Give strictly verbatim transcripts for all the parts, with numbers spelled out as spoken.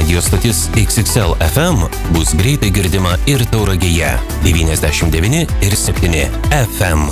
Radio stotis X X L F M bus greitai girdima ir Tauragėje devyniasdešimt devyni ir septyni F M.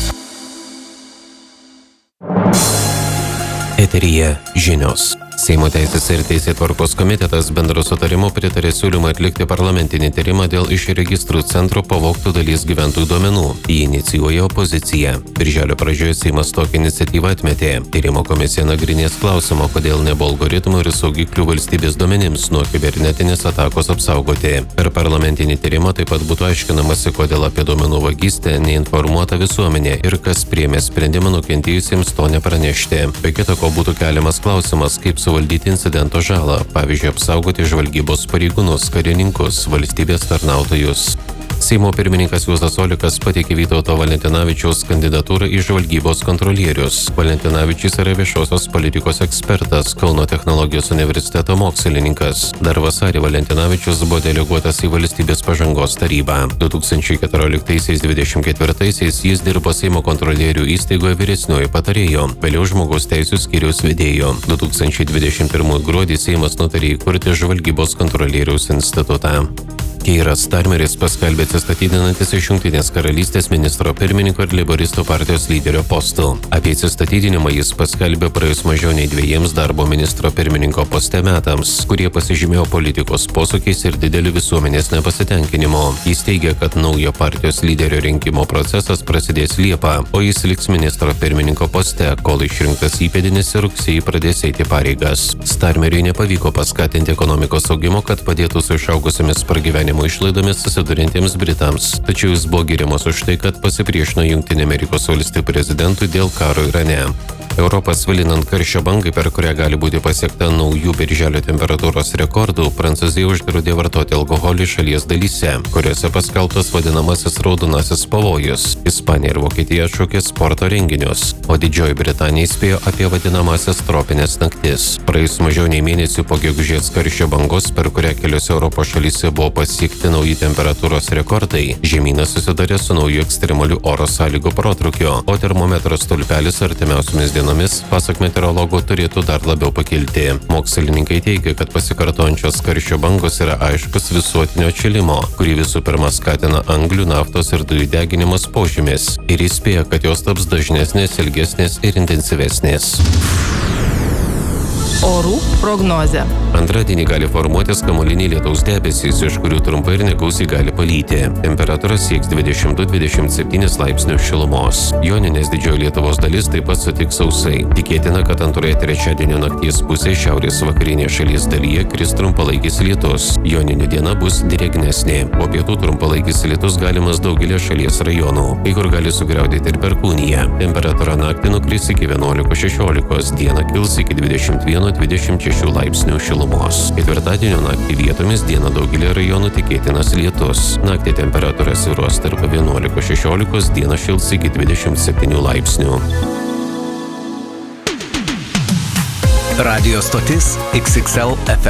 Eteryje žinios. Seimo teisės ir teisėtvarkos komitetas bendro sutarimo pritarė siūlymą atlikti parlamentinį tyrimą dėl iš registrų centro pavogtų dalies gyventojų duomenų. Jį inicijuoja opozicija. Birželio pradžioje Seimas tokią iniciatyvą atmetė. Tyrimo komisija nagrinės klausimą, kodėl nebuvo algoritmų ir saugiklių valstybės duomenims nuo kibernetinės atakos apsaugoti. Per parlamentinį tyrimą taip pat būtų aiškinamasi, kodėl apie duomenų vagystę neinformuota visuomenė ir kas priėmė sprendimą nukentėjusiems to nepranešti. Be kita ko būtų keliamas klausimas, kaip suvaldyti incidento žalą, pavyzdžiui, apsaugoti žvalgybos pareigūnus, karininkus, valstybės tarnautojus. Seimo pirmininkas Juozas Olekas pateikė Vytauto Valentinavičiaus kandidatūrą į žvalgybos kontrolierius. Valentinavičius yra viešosios politikos ekspertas, Kauno technologijos universiteto mokslininkas. Dar vasarį Valentinavičius buvo deleguotas į valstybės pažangos tarybą. du tūkstančiai keturioliktaisiais dvidešimt ketvirtaisiais jis dirbo Seimo kontrolierių įstaigoje vyresniuoju patarėju, vėliau žmogaus teisių skyriaus vedėju. du tūkstančiai dvidešimt pirmųjų gruodį Seimas nutarė įkurti žvalgybos kontrolieriaus institutą. Keiras Starmeris paskelbė atsistatydinantis iš Jungtinės karalystės ministro pirmininko ir leiboristų partijos lyderio postų. Apie atsistatydinimą jis paskelbė praėjus mažiau nei dviejiems darbo ministro pirmininko poste metams, kurie pasižymėjo politikos posūkiais ir dideliu visuomenės nepasitenkinimu. Jis teigia, kad naujo partijos lyderio rinkimo procesas prasidės Liepą, o jis liks ministro pirmininko poste, kol išrinktas įpėdinis rugsėjį pradės eiti pareigas. Starmeriui nepavyko paskatinti ekonomikos augimo, kad padėtų su išaugusiamis pragyvenimo išlaidomis susidurintiems Britams. Tačiau jis buvo giriamas už tai, kad pasipriešino Jungtinių Amerikos valstijų prezidentui dėl karo Irane. Europą svilinant karščio bangai, per kurią gali būti pasiekta naujų birželio temperatūros rekordų, Prancūzija uždraudė vartoti alkoholį šalies dalyse, kuriuose paskelbtas vadinamasis raudonasis pavojus. Ispanija ir Vokietija atšaukė sporto renginius, o Didžioji Britanija įspėjo apie vadinamasias tropinės naktis. Praėjus mažiau nei mėnesių po gegužės karščio bangos, per kurią keliose Europos šalyse buvo pasiekti nauji temperatūros rekordai, žemynas susidarė su nauju ekstremaliu oro sąlygų protrukiu, o termometro stulpelis artimiausiomis dienomis Dienomis, pasak meteorologų, turėtų dar labiau pakilti. Mokslininkai teigia, kad pasikartojančios karščio bangos yra aiškus visuotinio atšilimo, kurį visų pirma skatina anglių, naftos ir dujų deginimas požymis, ir įspėja, kad jos taps dažnesnės, ilgesnės ir intensyvesnės. Orų prognozė. Antradienį gali formuotis kamuoliniai lietaus debesys, iš kurių trumpai ir negausiai gali palyti. Temperatūra sieks dvidešimt du dvidešimt septyni laipsnius šilumos. Joninės didžioji Lietuvos dalis taip pat sutiks sausai. Tikėtina, kad antroje trečiadienio nakties pusėje šiaurės vakarinėje šalies dalyje kris trumpalaikis lietus. Joninių diena bus drėgnesnė. Po pietų trumpalaikis lietus galimas daugelį šalies rajonų, kai kur gali sugriaudėti ir perkūnija. Temperatūra naktį nukris iki vienuolikos šešiolikos, dieną kils iki dvidešimt vieno dvidešimt šešių laipsnių šilumos. Ketvirtadienio naktį vietomis dieną daugelį rajonų tikėtinas lietus. Naktį temperatūra svyruos tarp vienuolikos šešiolikos, dieną šils iki dvidešimt septynių laipsnių. Radio stotis X X L F